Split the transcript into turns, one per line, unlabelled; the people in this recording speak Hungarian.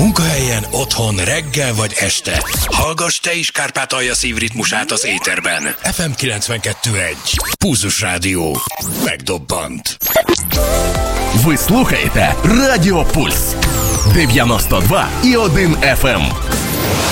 Munkahelyen, otthon, reggel vagy este. Hallgass te is Kárpátalja szívritmusát az éterben. FM 92.1. Pulzus Rádió. Megdobbant.
Ви слухаєте Радіо Пульс 92,1 FM.